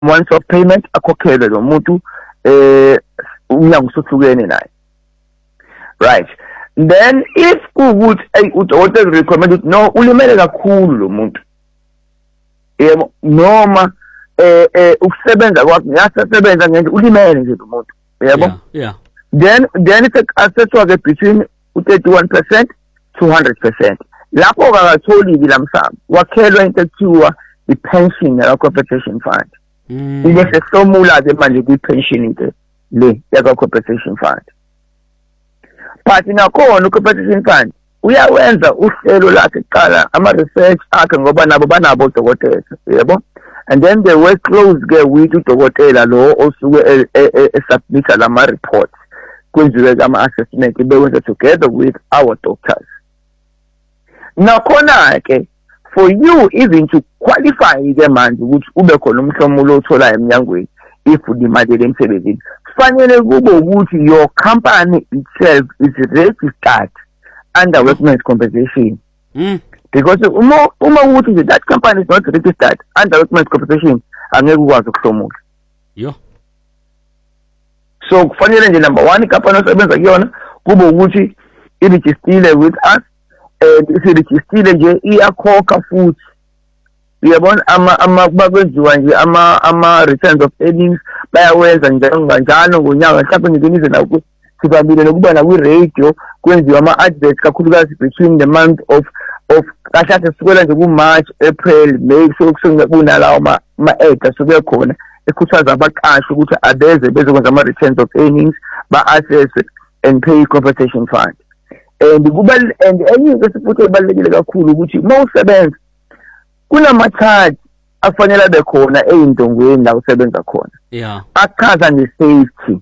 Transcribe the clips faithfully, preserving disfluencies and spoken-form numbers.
once of payment akhokhelwe lo muntu eh umnyango usuhlukene naye. Right. Then if ukuthi ay udokotela recommend ukuthi no ulimele kakhulu lo muntu, yebo, noma eh eh ukusebenza kwakhe yasebenza ngenze ulimele nje lo muntu, yebo, yeah then then it's assesswa ke between thirty-one percent to one hundred percent. Lapho akatholi lamsamo wakhelwa into ekuthiwa i-pension ya compensation fund. Ibe sehlomula ke manje kwi-pension into le ya compensation fund. But nakhona u-compensation fund uyawenza uhlelo lakhe qala ama-research akhe ngoba nabo banabo odokotela, yebo, and then they work close ke with udokotela lo osuke esubmita lama-reports kwenziwe ama-assessment bewenza together with our doctors. Nakhona ke for you even to qualify ke manje ukuthi ube khona umhlomulo otholayo emnyangweni if ulimalele emsebenzini, kufanele kube ukuthi your company itself is registered under workmen's compensation. Mm. Because uma uma ukuthi that company is not registered under workmen's compensation angeke ukwazi ukuhlomula. Yo. So kufanele nje number one company osebenza kuyona kube ukuthi i-registered with us, and i-registered nje iyakhokha futhi, uyabona ama ama bakwenziwa nje ama ama returns of earnings bayawenza njalo kanjalo ngonyaka, mhlawumbe ngikinize na ukuthi sibambile nokuba na kwi-radio kwenziwa ama-adverts kakhulukazi between the month of of kahle sukela nje ku-March, April, May, sokunalawo ma-ad asuke khona ekhuthaza abaqashi ukuthi abeze bezokwenza ama-returns of earnings ba-assess and pay compensation fund. And kuba and enye into futhi ebalekile kakhulu ukuthi uma usebenza kunama-charge afanele abe khona ey'ndongweni la usebenza khona, yeah, achaza nge-safety.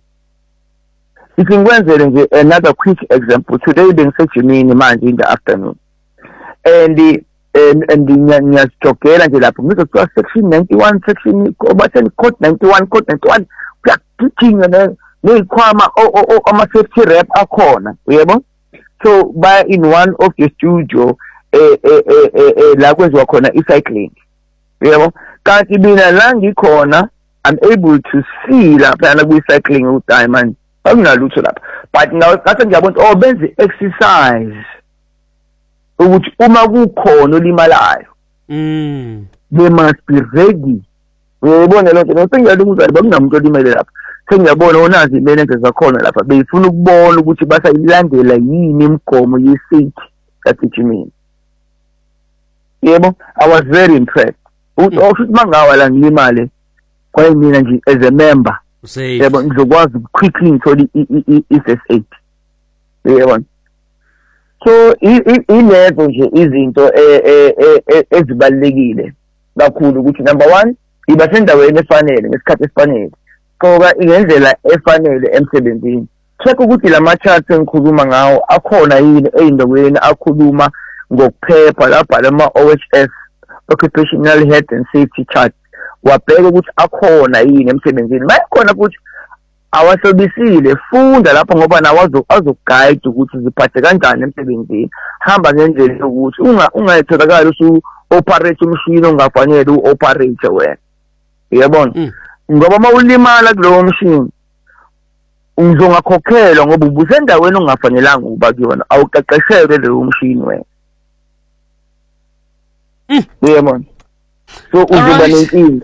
If ngikwenzele nje another quick example, today bengisejimini manje in the afternoon, and and and ngiyazijogela nje lapho ngizothiwa section ninety-one, section batheni code ninety-one, code ninety-one kuyagijinga neyikhwama ama-safety rep akhona, uyebo. So by in one of the studio eh eh eh la kwenziwa khona i-cycling, uyebo, kanti mina la ngikhona I'm able to see lapha na kwi-cycling utime manje akunalutho lapha, but now ngathi ngiyabona oh benze exercise ukuthi uma kukhona olimalayo mm they must be ready. Uyabona lonke ngisengiyalunguza bakunamuntu olimele lapha, sengiyabona onazi imenenze zakhona lapha beyifuna ukubona ukuthi basayilandela yini imigomo yesafety kasejimini, yebo. I was very impressed ukuthi okusho mangawa la ngilimale kwaye mina nje as a member, yebo, ngizokwazi quickly ngithola i-first aid, yebo. So ilezo nje izinto ezibalekile kakhulu ukuthi number one iba sendaweni efanele ngesikhathi esifanele, ngoba ingendlela efanele emsebenzini. Check ukuthi lama-charts engikhuluma ngawo akhona yini ey'ndaweni akhuluma ngokuphepha labhala ama-O H S, Occupational Health and Safety Charts, wabheka ukuthi akhona yini emsebenzini. Mayikhona ukuthi awasobisile, funda lapho ngoba nawazo azoguide ukuthi ziphathe kanjani emsebenzini. Hamba ngendlela yokuthi ungayitholakala usu operate umshini ongafanele u-operate wena, uyabona. Ngoba mawulimala kulowo mshini uzongakhokhelwa ngoba ubusendaweni ongafanelanga ukuba kuyona, awuqeqeshelwe leyo mshini wena, uyabona. So uzoba nenkinga.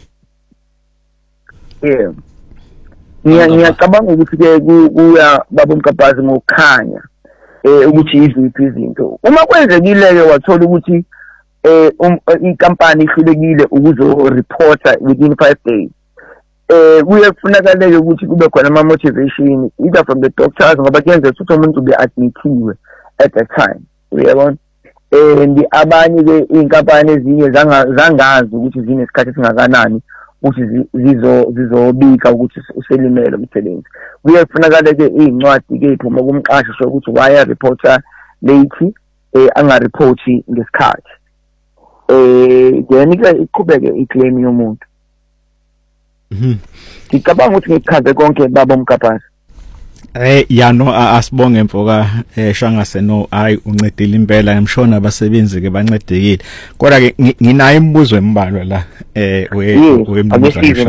Yeah. Ngiyacabanga ukuthi ke kuya baba uMkabazi ngokukhanya eh ukuthi iziphi izinto uma kwenzekile ke wathola ukuthi eh inkampani ihlulekile ukuzo reporta within five days, eh kuye kufunakala ukuthi kube khona ama motivation either from the doctors ngoba kuyenza ukuthi umuntu ube admittiwe at that time, uyabona. And abanye ke inkampani ezinye zangazi ukuthi zinesikhathi singakanani ukuthi zizo zizobika ukuthi uselimele umsebenzi. Kuye kufunakala ke incwadi ke iphuma kumqashi so ukuthi why reporter late eh anga report ngesikhathi, eh then ke iqhubeke iclaim yomuntu. Mhm. Ngicabanga ukuthi ngikhaze konke baba uMkabazi. Eh yano asibonge mfoka eh Shangase no hayi uncedile impela ngimshona abasebenzi ke bancedekile kodwa ke nginayo imibuzo embalwa la eh we we